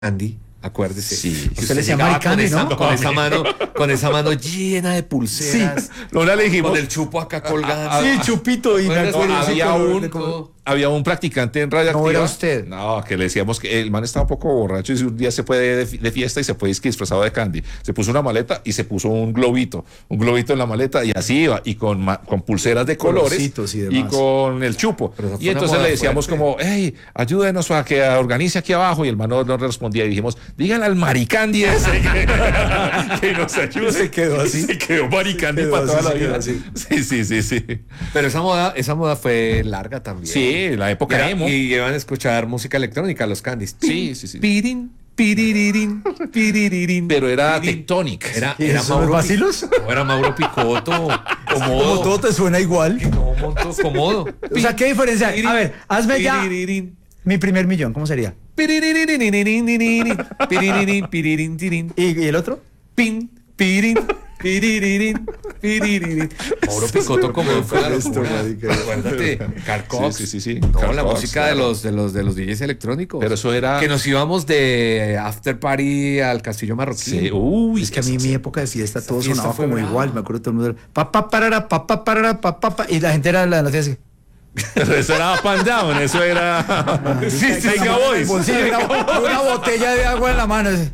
Andy, acuérdese. Sí. Que Usted le decía llegaba Mike Andy, ¿no? con esa mano llena de pulseras. Sí. Una le dijimos. Con el chupo acá colgando. Sí, chupito. Y Bueno, me acuerdo, sí, sí, había un practicante en radioactiva. No era usted. No, que le decíamos que el man estaba un poco borracho y un día se fue de fiesta y se fue disfrazado de Candy. Se puso una maleta y se puso un globito en la maleta y así iba, y con pulseras de colores Colorcitos y demás. y con el chupo. Pero eso fue Y una entonces moda le decíamos fuerte. como, hey, ayúdenos a que organice aquí abajo. Y el man no respondía y dijimos, díganle al Maricandy ese que nos ayude. Y se quedó así. Se quedó Maricandy Se quedó para toda así, la se quedó vida. así. Sí. Pero esa moda fue larga también. Sí, la época emo. Y iban a escuchar música electrónica, los Candys. Sí. Pirin, piriririn, piriririn. Pero era pirin. Tectonic. ¿Y esos son los vacilos? No, era Mauro Picotto. Como Cómodo. todo te suena igual. No, cómodo. O sea, ¿qué diferencia hay? A ver, hazme ya Piriririn. mi primer millón. ¿Cómo sería? Piriririn, piriririn, piriririn, tirin. ¿Y el otro? Pin, pirin, piriririn, piriririn. Mauro Picotto como fue la Esto, locura. marica. Acuérdate, Carl Cox. Sí. No, Carl la Cox, música claro. de los DJs electrónicos. Pero eso era. Que nos íbamos de after party al Castillo Marroquín. Sí, uy, Es que a mí mi época de fiesta todo fiesta sonaba fue como brava. igual. Me acuerdo todo el mundo. Parara, pa. Y la gente era la noticia así. Eso era Pan Down, eso era. Venga, Boys. Bolsillo, una botella de agua en la mano. así.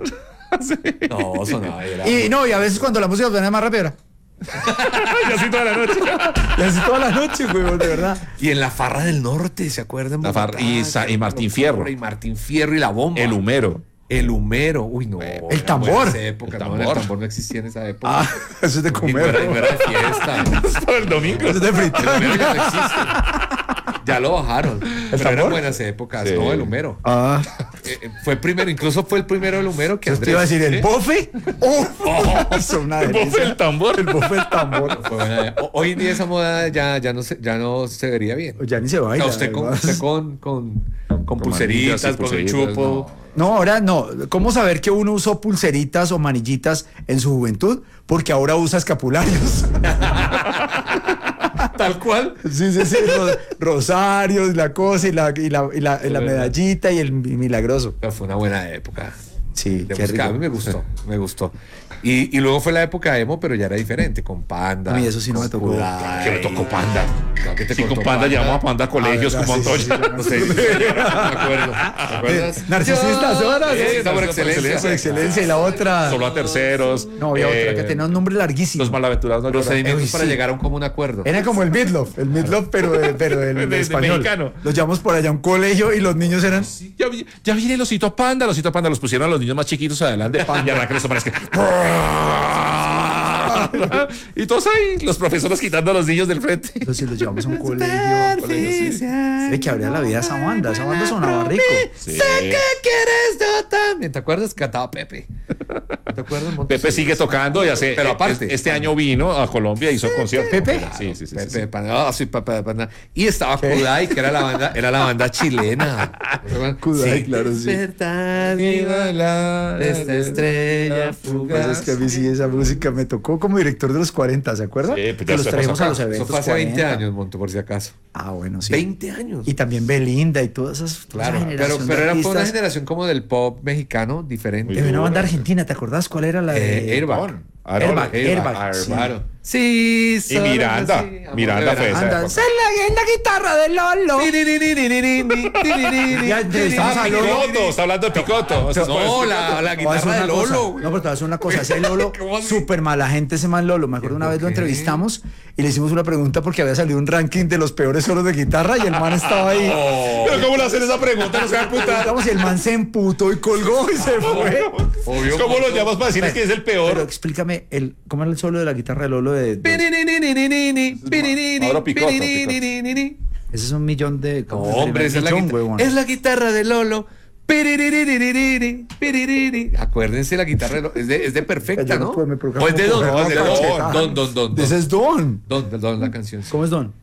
No, sonaba. Y a veces cuando la música suena más rápido era. Y así toda la noche. Y así toda la noche, güey, de verdad. Y en la Farra del Norte, ¿se acuerdan? La Farra- y Martín Fierro. Y Martín Fierro y la bomba. El humero. El humero. Uy, no. El tambor. El tambor no existía en esa época. Ah, eso es de Y no comer. era de fiesta. Todo el domingo. Eso es de El fritar. humero ya no existe. Ya lo bajaron. Pero eran tambor? buenas épocas, Sí. ¿no? El humero. Ah, Fue el primero, incluso fue el primero el humero que yo te iba a decir, ¿el bofe? ¡Oh! Eso es una El bofe delicia. del tambor. El bofe del tambor. Fue buena. Hoy en día esa moda ya no se vería bien. Ya ni se baila. O sea, usted además. con pulseritas, manillas y con el pulseritas, chupo. No, ahora no. ¿Cómo saber que uno usó pulseritas o manillitas en su juventud? Porque ahora usa escapularios. Tal cual. Sí. Rosarios, la cosa y la medallita y el milagroso. Pero fue una buena época. Sí, De qué música. A rico. mí me gustó. Y luego fue la época emo, pero ya era diferente, con Panda. A mí eso sí no me con tocó. Kudai. Que me tocó Panda. No, que te Sí, cortó con Panda llevamos a Panda a colegios Ah, como verdad, sí, Antonio. sí, No sé, me acuerdo. ¿Te acuerdas? Narcisistas, horas. Está por Narcisistas excelencia. Por excelencia. Y la otra. Solo a terceros. No, había otra que tenía un nombre larguísimo. Los malaventurados. No Procedimientos Uy, para sí. llegar a un común acuerdo. Era como el Midlove, pero el De español. mexicano. Los llevamos por allá a un colegio y los niños eran. Ya viene el osito Panda. El osito Panda los pusieron a los niños más chiquitos adelante. Y arrancan los hombres que. Y todos ahí, los profesores quitando a los niños del frente. Entonces los llevamos a un colegio. Sí, que abría la vida esa banda. Esa banda sonaba rico. Sí. Sé que quieres yo también. ¿Te acuerdas? Cantaba Pepe. ¿Te acuerdas? Pepe sigue tocando y hace. Pero aparte. Este año vino a Colombia y hizo concierto. ¿Pepe? Sí. Pepe de Panda. Ah, soy Pepe de Panda. Y estaba Kudai, que era la banda chilena. Kudai, claro, sí. Despertar, viva esta estrella fugaz. Pues es que a mí sí esa música me tocó como director de los 40, ¿se acuerda? Sí, pues ya que los se traemos pasó a acá. los Eso eventos fue hace 20 40. años, Monto, por si acaso. Ah, bueno, sí. 20 años. Y también Belinda y todas esas. toda esa Claro, generación pero de fue una artistas. generación como del pop mexicano diferente. De una banda argentina, ¿te acordás cuál era la de Airbag. Airbag, sí. Claro. Sí, Y Miranda. Miranda fue esa Anda, época. esa es la guitarra de Lolo. Ya, estamos Ah, a Lolo. Picoto. Está hablando de Picoto. No, la Te voy a decir guitarra de una cosa. Lolo. No, pero te voy a decir una cosa. Ese Lolo, ¿Cómo así? súper mala gente, ese man Lolo. Me acuerdo una ¿Por vez lo qué? entrevistamos y le hicimos una pregunta porque había salido un ranking de los peores solos de guitarra y el man estaba ahí. Pero ¿cómo le hacen esa pregunta? No se da puta. Preguntamos y el man se emputó y colgó y se fue. Obvio. ¿Cómo lo llamas para decirles que es el Pero peor? explícame, ¿cómo era el solo de la guitarra de Lolo Mauro Picotto, Ese es un millón de... No, hombre, esa huevón. es la guitarra de Lolo. Acuérdense la guitarra de Lolo. Es de Perfecta, Yo no ¿no? puedo, me provoca O es de como Don. coger Es de una Don. cachetada. Don. Ese es Don. Don, la canción. ¿Cómo es Don?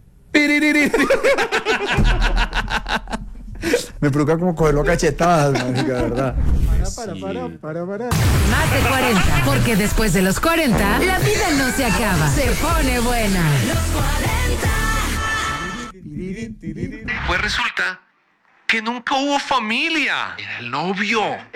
Me provoca como cogerlo a cachetadas, marica, de verdad. Para. Más de 40, porque después de los 40, la vida no se acaba, se pone buena. Pues resulta que nunca hubo familia. Era el novio.